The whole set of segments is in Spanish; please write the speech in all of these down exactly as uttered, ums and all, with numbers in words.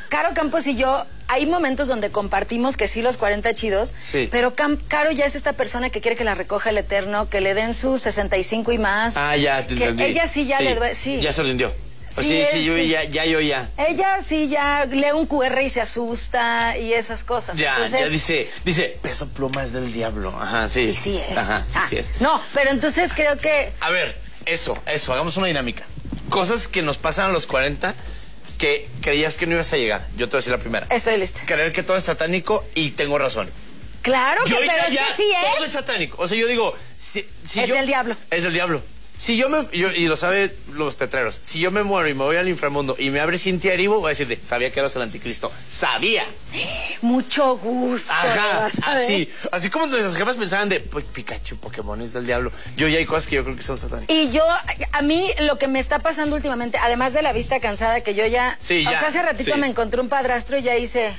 Caro Campos y yo, hay momentos donde compartimos que sí los cuarenta chidos, sí. pero Cam Caro ya es esta persona que quiere que la recoja el Eterno, que le den sus sesenta y cinco y más. Ah, ya, te que entendí. Ella sí ya sí. le duele, sí. Ya se rindió. Pues Sí, sí, es, sí, yo sí. ya, ya, yo ya. Ella sí ya lee un cu erre y se asusta y esas cosas. Ya, entonces, ya dice, dice, Peso Pluma es del diablo. Ajá, sí. Y sí es. Ajá, sí, Ah, sí es. No, pero entonces creo que... A ver, eso, eso, hagamos una dinámica. Cosas que nos pasan a los cuarenta que creías que no ibas a llegar. Yo te voy a decir la primera. Estoy lista. Creer que todo es satánico y tengo razón. Claro que, Yo pero ahorita es ya que sí todo es. es satánico. O sea, yo digo, si, si Es yo- del diablo. Es del diablo. Si yo me, yo, y lo saben los tetreros, si yo me muero y me voy al inframundo y me abre Cintia Erivo, voy a decirte, sabía que eras el anticristo. Sabía. Mucho gusto. Ajá, vas a ver. así. Así como nuestras jefas pensaban de, pues Pikachu, Pokémon es del diablo. Yo ya hay cosas que yo creo que son satánicas. Y yo, a mí lo que me está pasando últimamente, además de la vista cansada, que yo ya, Sí, o ya, sea, hace ratito sí. me encontré un padrastro y ya hice,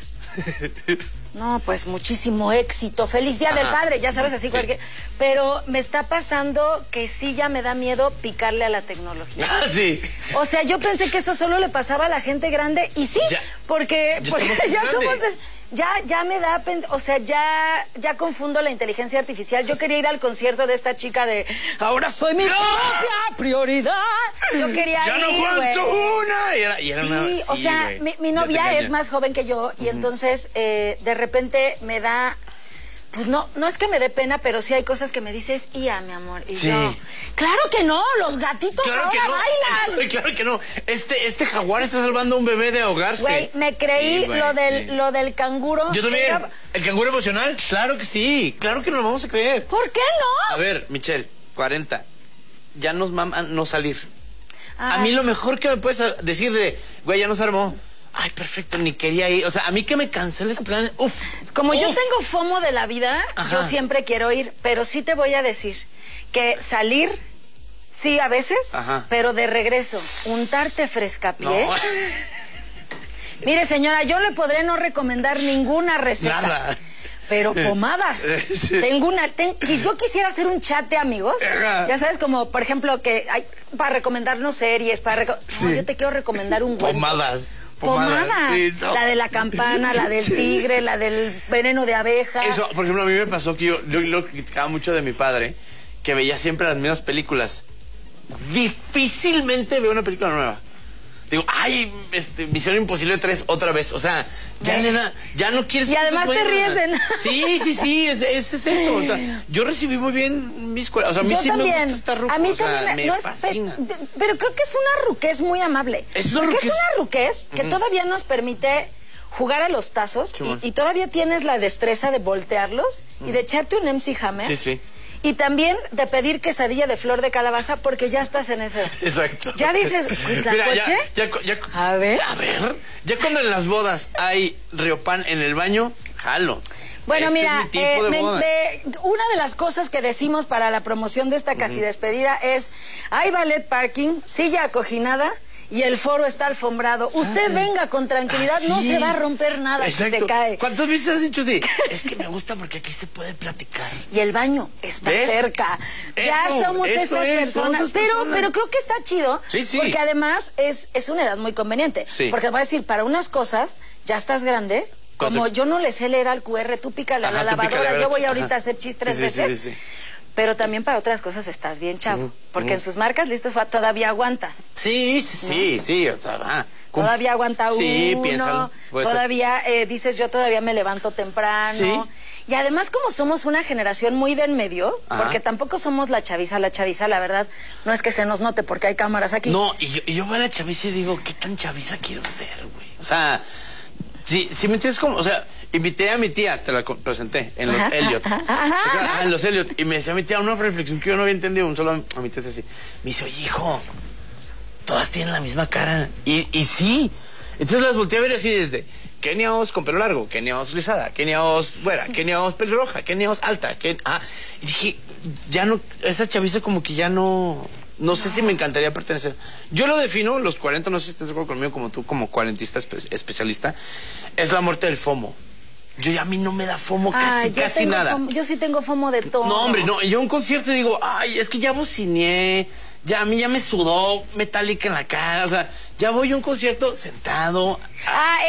no, pues muchísimo éxito, feliz día del Ajá. padre, ya sabes, así Sí. cualquier, pero me está pasando que sí ya me da miedo picarle a la tecnología. Ah, sí. O sea, yo pensé que eso solo le pasaba a la gente grande y sí, Ya. porque, Ya porque estamos ya grandes. somos, ya, ya me da, pen- o sea, ya, ya confundo la inteligencia artificial. Yo quería ir al concierto de esta chica de ahora soy mi ¡No! propia prioridad. Yo quería Ya ir, no aguanto güey. una. Y era, y era Sí, una, o sí, sea, güey. mi, mi Ya te novia engañé. es más joven que yo y entonces eh, de repente me da, pues no, no es que me dé pena, pero sí hay cosas que me dices, ia, mi amor. Y Sí. yo, claro que no, los gatitos Claro que ahora no. bailan. Claro que no. Este, este jaguar está salvando a un bebé de ahogarse. Güey, me creí Sí, güey, lo del sí. lo del canguro. Yo también. Era- ¿El canguro emocional? Claro que sí. Claro que nos lo vamos a creer. ¿Por qué A no? ver, Michelle, cuarenta. Ya nos maman no salir. A Ay. mí lo mejor que me puedes decir de, güey, ya nos armó. Ay, perfecto, ni quería ir. O sea, a mí que me canceles plan. Uf. Como yo uf. tengo FOMO de la vida, Ajá. yo siempre quiero ir, pero sí te voy a decir que salir, sí, a veces, Ajá. pero de regreso, untarte frescapié. No. Mire, señora, yo le podré no recomendar ninguna receta. Nada. Pero pomadas. Sí. Tengo una. ten- qui- yo quisiera hacer un chat de amigos. Ajá. Ya sabes, como por ejemplo, que hay para recomendarnos series, para reco- no, Sí. yo te quiero recomendar un Wentos. Pomadas. Pomadas. Pomadas, sí, no. La de la campana, la del Sí. tigre, la del veneno de abeja. Eso, por ejemplo, a mí me pasó que yo, yo lo criticaba mucho de mi padre, que veía siempre las mismas películas. Difícilmente veo una película nueva. Digo, ay, este, Misión Imposible tres otra vez. O sea, ya le da, ya no quieres. Y además cosas te buenas. ríes de nada. Sí, sí, sí, es, es, es eso. O sea, yo recibí muy bien mi escuela. O sea, a mí Yo sí también. me gusta estar ruco. A mí o sea, también. me no es- fascina. pe- pero creo que es una ruquez muy amable. Es una Porque ruquez. es una ruquez que todavía nos permite jugar a los tazos Qué bueno. y, y todavía tienes la destreza de voltearlos y de echarte un M C Hammer. Sí, sí. Y también de pedir quesadilla de flor de calabaza porque ya estás en ese. Exacto. Ya dices, Mira, ya, ¿Huitlacoche? ya, ya- A ver. A ver. Ya cuando en las bodas hay riopan en el baño, jalo. Bueno, Este mira, es mi tipo eh, de me- boda. me- una de las cosas que decimos para la promoción de esta casi despedida es, hay ballet parking, silla acoginada y el foro está alfombrado. Usted venga con tranquilidad, Ah, no sí. se va a romper nada si Exacto. se cae. ¿Cuántas veces has dicho así? Es que me gusta porque aquí se puede platicar. Y el baño está ¿Ves? cerca. ya Eso, somos eso esas es, personas. somos esas pero, personas. pero creo que está chido. Sí, sí. Porque además es, es una edad muy conveniente. Sí. Porque voy a decir, para unas cosas, ya estás grande. Como Cuando- yo no le sé leer al cu erre, tú pícale a Ajá, la tú pícale, lavadora, a ver, yo voy ajá. ahorita a hacer chis tres Sí, sí, sí, veces. sí, sí. Pero también para otras cosas estás bien, chavo. Ujú, porque ujú. en sus marcas listos fue- todavía aguantas. Sí, sí, sí, sí. O sea, ah, cum- Todavía aguanta Sí, uno. piénsalo. Puede ser. Todavía eh, dices, yo todavía me levanto temprano. Sí. Y además, como somos una generación muy de en medio, Ajá. porque tampoco somos la chaviza, la chaviza, la verdad, no es que se nos note porque hay cámaras aquí. No, y yo, y yo veo a la chaviza y digo, ¿qué tan chaviza quiero ser, güey? O sea, si, si me entiendes como, o sea, invité a mi tía, te la co- presenté, en los Ajá, Elliot. ajá, ajá, Ah, en los Elliot. Y me decía mi tía una reflexión que yo no había entendido, un solo a mi tía así. Me dice, oye, hijo, todas tienen la misma cara. Y, y sí. Entonces las volteé a ver así desde Kenia Oz con pelo largo, Kenia Oz rizada, Kenia Oz güera, Kenia Oz pelirroja, Kenia Oz alta. Ken, ah, y dije, ya no, esa chaviza como que ya no... No sé si me encantaría pertenecer. Yo lo defino, los cuarenta, no sé si estás de acuerdo conmigo, como tú, como cuarentista espe- especialista, es la muerte del FOMO. Yo ya a mí no me da FOMO Ay, casi, yo casi tengo nada. fomo- yo sí tengo fomo de todo. No, hombre, no. Yo a un concierto digo, ay, es que ya bociné, ya a mí ya me sudó Metallica en la cara. O sea, ya voy a un concierto sentado. Ah,